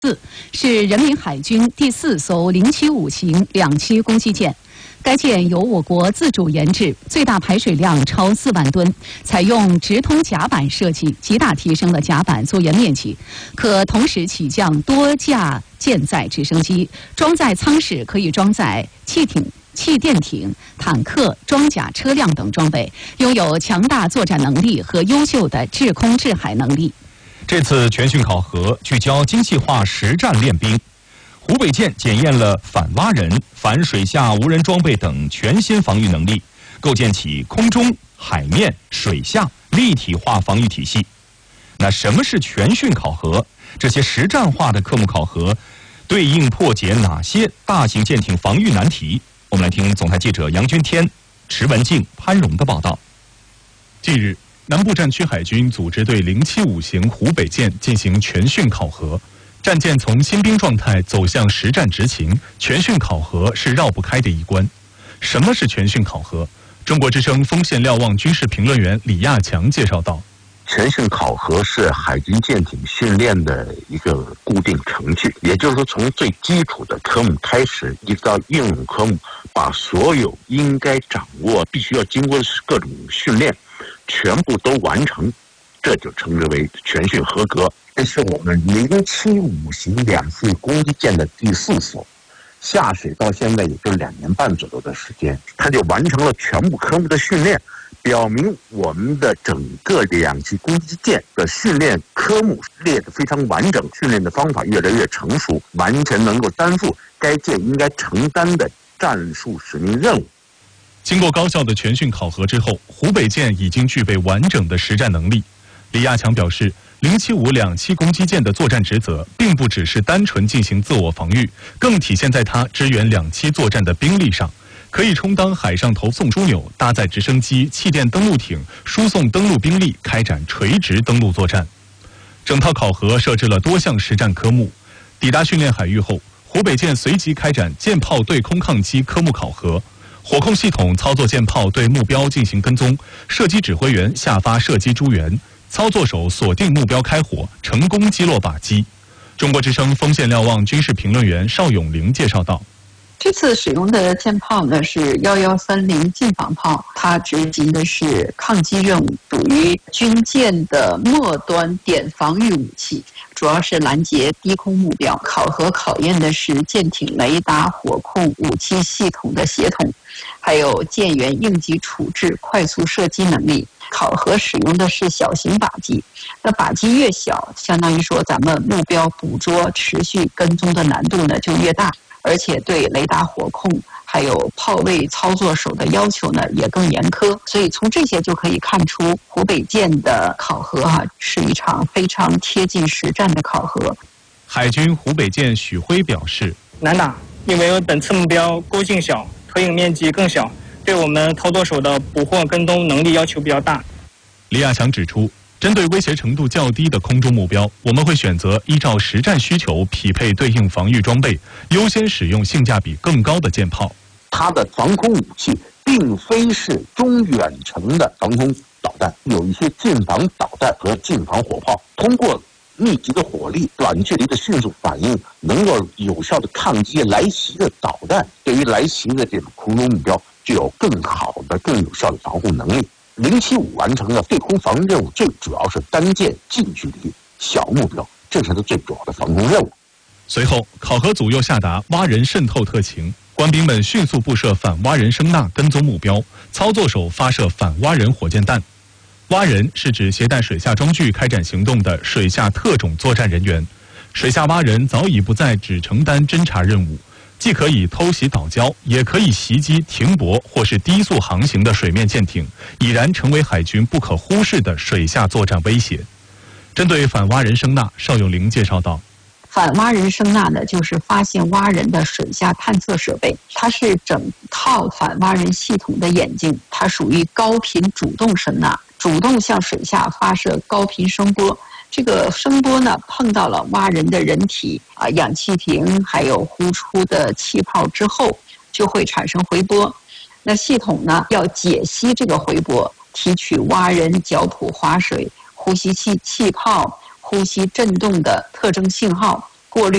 是人民海军第4艘075型两栖攻击舰。该舰由我国自主研制，最大排水量超4万吨，采用直通甲板设计，极大提升了甲板作业面积，可同时起降多架舰载直升机，装载舱室可以装载气垫艇、坦克、装甲车辆等装备，拥有强大作战能力和优秀的制空制海能力。 这次全训考核聚焦精细化实战练兵。湖北舰检验了反蛙人、反水下无人装备等全新防御能力，构建起空中、海面、水下立体化防御体系。那什么是全训考核？这些实战化的科目考核对应破解哪些大型舰艇防御难题？我们来听总台记者杨军天、池文静、潘荣的报道。 近日，南部战区海军组织对075型湖北舰进行全训考核。战舰从新兵状态走向实战执勤，全训考核是绕不开的一关。什么是全训考核？中国之声锋线瞭望军事评论员李亚强介绍道： 全训考核是海军舰艇训练的一个固定程序，也就是说，从最基础的科目开始，一直到应用科目，把所有应该掌握、必须要经过的各种训练，全部都完成，这就称之为全训合格。这是我们075型两栖攻击舰的第4艘，下水到现在也就2年半左右的时间，它就完成了全部科目的训练，表明我们的整个两栖攻击舰的训练科目列得非常完整，训练的方法越来越成熟，完全能够担负该舰应该承担的战术使命任务。 经过高效的全训考核之后，湖北舰已经具备完整的实战能力。李亚强表示，075两栖攻击舰的作战职责并不只是单纯进行自我防御，更体现在它支援两栖作战的兵力上，可以充当海上投送枢纽，搭载直升机、气垫登陆艇，输送登陆兵力，开展垂直登陆作战。整套考核设置了多项实战科目。抵达训练海域后，湖北舰随即开展舰炮对空抗击科目考核。火控系统操作舰炮对目标进行跟踪，射击指挥员下发射击诸元，操作手锁定目标开火，成功击落靶机。中国之声锋线瞭望军事评论员邵永玲介绍道： 这次使用的舰炮呢是1130近防炮，它执行的是抗击任务，属于军舰的末端点防御武器，主要是拦截低空目标。考核考验的是舰艇雷达、火控、武器系统的协同，还有舰员应急处置、快速射击能力。考核使用的是小型靶机，那靶机越小，相当于说咱们目标捕捉、持续跟踪的难度呢就越大，而且对雷达火控还有炮位操作手的要求呢也更严苛。所以从这些就可以看出，湖北舰的考核是一场非常贴近实战的考核。 海军湖北舰许辉表示： 难打，因为本次目标勾径小，投影面积更小，对我们操作手的捕获跟踪能力要求比较大。 李亚强指出，针对威胁程度较低的空中目标，我们会选择依照实战需求匹配对应防御装备，优先使用性价比更高的舰炮。 它的防空武器并非是中远程的防空导弹，有一些近防导弹和近防火炮，通过密集的火力、短距离的迅速反应，能够有效的抗击来袭的导弹，对于来袭的这种空中目标具有更好的、更有效的防护能力。075完成了对空防御任务，最主要是单舰近距离小目标，这是它最主要的防空任务。 随后，考核组又下达蛙人渗透特勤，官兵们迅速布设反蛙人声呐跟踪目标，操作手发射反蛙人火箭弹。蛙人是指携带水下装具开展行动的水下特种作战人员。水下蛙人早已不再只承担侦察任务，既可以偷袭岛礁，也可以袭击停泊或是低速航行的水面舰艇，已然成为海军不可忽视的水下作战威胁。针对反蛙人声呐，邵永玲介绍道： 反蛙人声呐呢，就是发现蛙人的水下探测设备，它是整套反蛙人系统的眼睛，它属于高频主动声呐，主动向水下发射高频声波。这个声波呢，碰到了蛙人的人体氧气瓶还有呼出的气泡之后，就会产生回波。那系统呢，要解析这个回波，提取蛙人脚蹼划水、呼吸气泡、呼吸振动的特征信号， 过滤